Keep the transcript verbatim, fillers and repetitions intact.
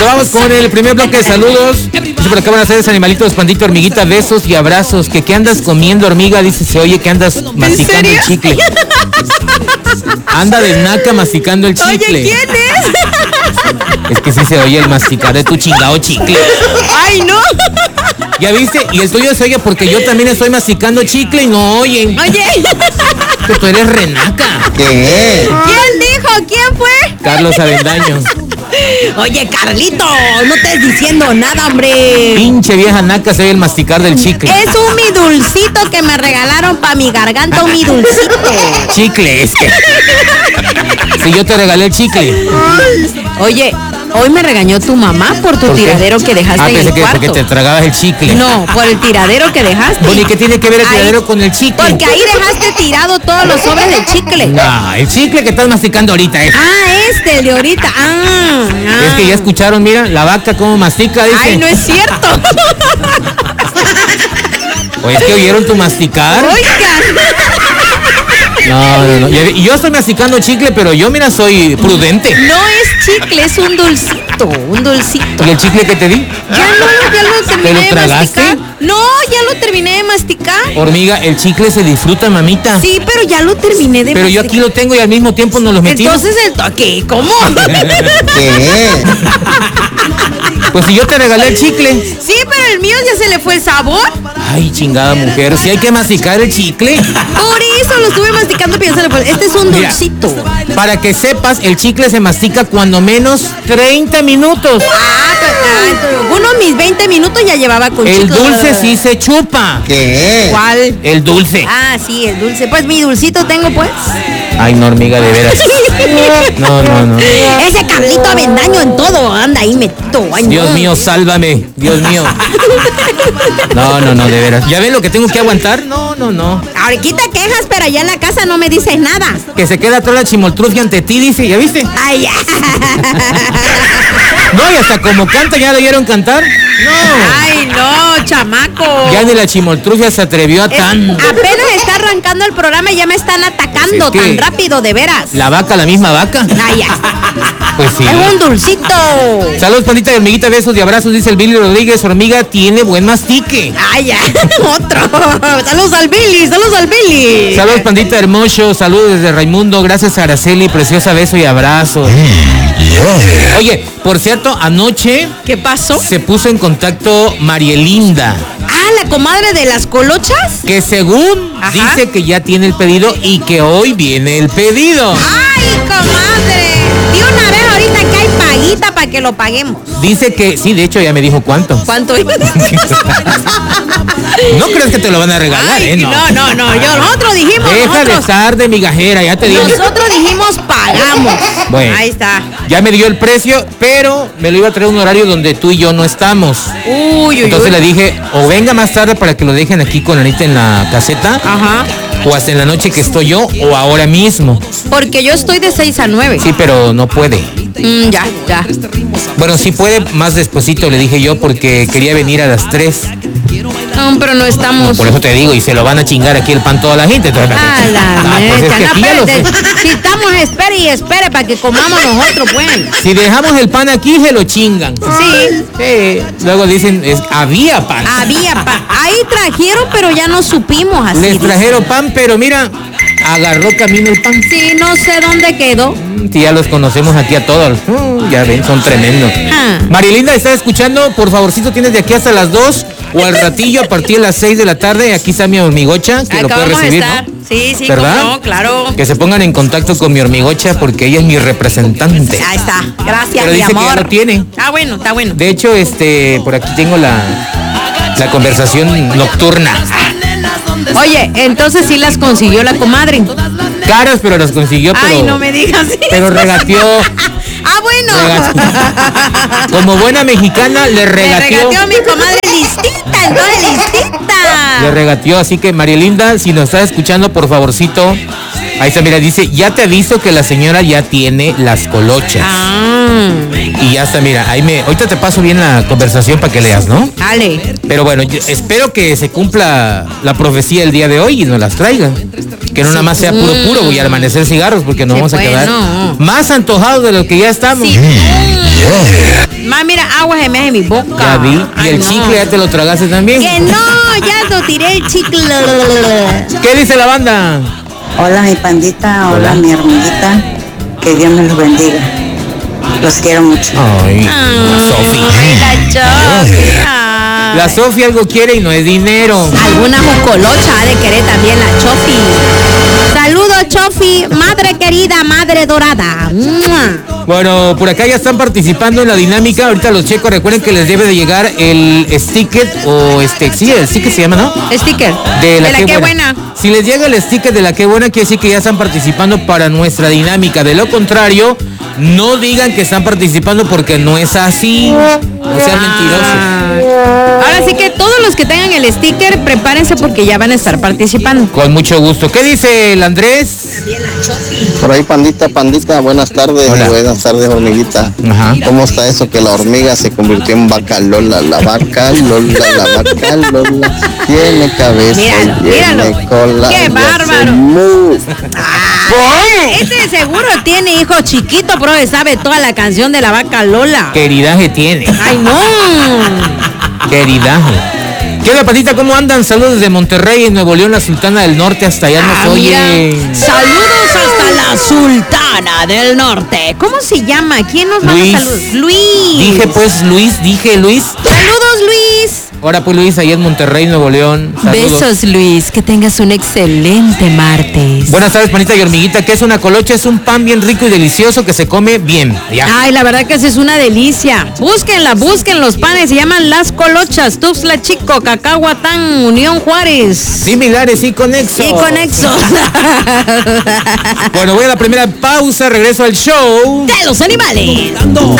vamos con el primer bloque de saludos. Dice por acá van a ser animalitos, pandito, hormiguita, besos y abrazos. Que qué andas comiendo, hormiga, dice, se oye que andas masticando el chicle. Anda de naca masticando el chicle. Oye, ¿quién es? Es que sí se oye el masticar de tu chingado chicle. Ay, no. ¿Ya viste? Y el tuyo se oye porque yo también estoy masticando chicle y no oyen. Oye. Que tú eres renaca. ¿Qué? ¿Quién dijo? ¿Quién fue? Carlos Avendaño. Oye, Carlito, no estés diciendo nada, hombre. Pinche vieja naca, se oye el masticar del chicle. Es un mi dulcito que me regalaron para mi garganta, un mi dulcito. Chicle, es que... Si yo te regalé el chicle. Oye, hoy me regañó tu mamá por tu ¿Por tiradero que dejaste ah, en pensé el que cuarto. porque te tragabas el chicle. No, por el tiradero que dejaste. Bueno, ¿y qué tiene que ver el tiradero ahí, con el chicle? Porque ahí dejaste tirado todos los sobres de chicle. No, el chicle que estás masticando ahorita es. Ah, este, el de ahorita. Ah, ah. Es que ya escucharon, mira, la vaca cómo mastica, dice. Ay, no es cierto. O es que oyeron tu masticar. Oigan. No, no, no. Y yo estoy masticando chicle, pero yo, mira, soy prudente. No es chicle, es un dulcito, un dulcito. ¿Y el chicle que te di? Ya no, ya lo terminé ¿Te lo de tragaste? masticar. No, ya lo terminé de masticar. Hormiga, el chicle se disfruta, mamita. Sí, pero ya lo terminé de Pero masticar. yo aquí lo tengo y al mismo tiempo nos lo metimos. Entonces, el ¿qué? ¿Cómo? ¿Qué? Pues si yo te regalé el chicle. Sí, pero el mío ya se le fue el sabor. Ay, chingada mujer, si hay que masticar el chicle. Por eso lo estuve masticando, pero ya se le fue. Este es un Mira, dulcito. para que sepas, el chicle se mastica cuando menos treinta minutos. Ah, pero, ah, entonces, uno mis veinte minutos ya llevaba con El chicle. dulce sí se chupa. ¿Qué? ¿Cuál? El dulce. Ah, sí, el dulce. Pues mi dulcito tengo, pues. Ay, no, hormiga, de veras. No, no, no. Ese Carlito Avendaño en todo anda ahí metido. Ay, Dios no. mío, sálvame. Dios mío. No, no, no, de veras. ¿Ya ven lo que tengo que aguantar? No, no, no. Ahorita quejas, pero allá en la casa no me dices nada. Que se queda toda la chimoltrufia ante ti, dice. ¿Ya viste? Ay, ya. No, y hasta como canta, ¿ya le oyeron cantar? No. Ay, no, chamaco. Ya ni la chimoltrufia se atrevió a Es- tan... apenas está arrancando el programa y ya me están atacando Pues es que- tan rápido, de veras. La vaca, la misma vaca. Ay, ya. Pues sí. Es un dulcito. Saludos, pandita de hormiguita, besos y abrazos, dice el Billy Rodríguez. Hormiga tiene buen mastique. Ay, ya. Otro. Saludos al Billy, saludos al Billy. Saludos, pandita hermoso, saludos desde Raimundo, gracias a Araceli, preciosa, beso y abrazo. Oye, por cierto, anoche ¿Qué pasó? se puso en contacto Marielinda, Ah, la comadre de las colochas. que según Ajá. dice que ya tiene el pedido y que hoy viene el pedido. Ay, comadre. De una vez ahorita que hay paguita para que lo paguemos. Dice que, sí, de hecho ya me dijo cuánto. ¿Cuánto? No crees que te lo van a regalar, Ay, ¿eh? No. no, no, no. Yo, nosotros dijimos, Deja de nosotros, estar de migajera, ya te dije. nosotros dijimos pagamos. Bueno. Ahí está. Ya me dio el precio, pero me lo iba a traer un horario donde tú y yo no estamos. Uy, uy, Entonces uy. le dije, o venga más tarde para que lo dejen aquí con Anita en la caseta, Ajá. o hasta en la noche que estoy yo, o ahora mismo. Porque yo estoy de seis a nueve. Sí, pero no puede. Mm, ya, ya. Bueno, sí puede más despuesito, le dije yo, porque quería venir a las tres. No, pero no estamos. Por eso te digo, y se lo van a chingar aquí el pan toda la gente. Entonces, A la ah, pues es mecha, que no, aquí ya lo sé. espérate. Si estamos, espere y espere para que comamos nosotros, pues. Si dejamos el pan aquí, se lo chingan. Sí. Sí. Luego dicen, es, había pan. Había pan. Ahí trajeron, pero ya no supimos así. Les trajeron pan, pero mira, agarró camino el pan. Sí, no sé dónde quedó. Sí, ya los conocemos aquí a todos. Uh, ya ven, son tremendos. Ah. Marilinda, ¿estás escuchando? Por favorcito, tienes de aquí hasta las dos o al ratillo a partir de las seis de la tarde. Aquí está mi hormigocha, que lo Acá puede vamos a recibir, estar. ¿no? Sí, sí, ¿Verdad? cómo no, claro. Que se pongan en contacto con mi hormigocha porque ella es mi representante. Ahí está. Gracias, Pero mi dice que ya amor. lo tiene. Ah, bueno, está bueno. De hecho, este, por aquí tengo la, la conversación nocturna. Oye, entonces sí las consiguió la comadre. Caras, pero las consiguió, pero, Ay, no me digas eso. pero regateó. Ah, bueno. Regateó. Como buena mexicana, le Me regateó. regateó mi comadre listita, entonces Le listita. regateó, así que Marielinda, si nos estás escuchando, por favorcito, ahí está, mira, dice, ya te aviso que la señora ya tiene las colochas. Ah, Y ya está, mira, ahí me, ahorita te paso bien la conversación para que leas, ¿no? dale. Pero bueno, yo espero que se cumpla la profecía el día de hoy y nos las traiga. Que no nada más sea puro puro, voy a amanecer cigarros porque nos Sí, vamos a quedar bueno. más antojados de lo que ya estamos. Sí. Más, mira, agua se me hace mi boca. Ya vi. Y Ay, el no. chicle ya te lo tragaste también. Que no, ya lo tiré el chicle. ¿Qué dice la banda? Hola mi pandita, hola, Hola. mi hormiguita, que Dios me los bendiga. Los quiero mucho. Ay, la Sofi. Ay, la Sofi. Ay. La Sofi algo quiere y no es dinero. Alguna mucolocha ha de querer también la Chofi. Saludos, Chofi, madre querida, madre dorada. ¡Mua! Bueno, por acá ya están participando en la dinámica. Ahorita los checos, recuerden que les debe de llegar el sticker o este, sí, el sticker se llama, ¿no? Sticker. De la, de la qué que buena. buena. Si les llega el sticker de la que buena, quiere decir que ya están participando para nuestra dinámica. De lo contrario, no digan que están participando porque no es así. No sean mentirosos. Ahora sí que todos los que tengan el sticker, prepárense porque ya van a estar participando. Con mucho gusto. ¿Qué dice el Andrés? Por ahí, pandita, pandita, buenas tardes. Hola. Buenas tardes, hormiguita. Ajá. ¿Cómo está eso que la hormiga se convirtió en vaca Lola? La vaca Lola, la vaca Lola. Tiene cabeza, Míralo, tiene míralo. cola. ¡Qué y hace bárbaro! mu. Este seguro tiene hijo chiquito, pero sabe toda la canción de la vaca Lola. Queridaje tiene. ¡Ay, no! Queridaje. ¿Qué onda, pandita? ¿Cómo andan? Saludos desde Monterrey, en Nuevo León, la Sultana del Norte. Hasta allá nos Ah, oye. mira. Saludos hasta la Sultana del Norte. ¿Cómo se llama? ¿Quién nos manda Luis. saludos? Luis. Dije pues Luis, dije Luis. Saludos, Luis. Ahora pues Luis, allá en Monterrey, Nuevo León. Saludos. Besos, Luis. Que tengas un excelente martes. Buenas tardes, panita y hormiguita. ¿Qué es una colocha? Es un pan bien rico y delicioso que se come bien. Ya. Ay, la verdad que esa es una delicia. Búsquenla, busquen los panes. Se llaman Las Colochas. Tuxtla Chico, Cacahuatán, Unión Juárez. Similares y conexos. Y conexos. Bueno, voy a la primera pausa, regreso al show. De los animales.